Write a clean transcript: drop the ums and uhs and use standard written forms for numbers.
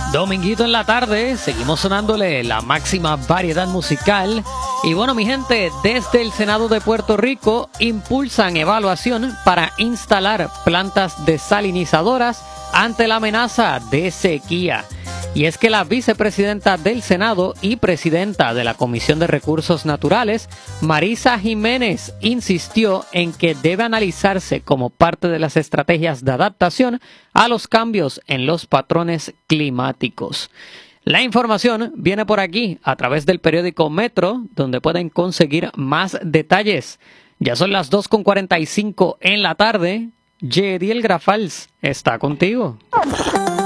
Dominguito en la tarde, seguimos sonándole la máxima variedad musical. Y bueno, mi gente, desde el Senado de Puerto Rico impulsan evaluación para instalar plantas desalinizadoras ante la amenaza de sequía. Y es que la vicepresidenta del Senado y presidenta de la Comisión de Recursos Naturales, Marisa Jiménez, insistió en que debe analizarse como parte de las estrategias de adaptación a los cambios en los patrones climáticos. La información viene por aquí a través del periódico Metro, donde pueden conseguir más detalles. Ya son las 2:45 en la tarde. Yediel Grafals está contigo.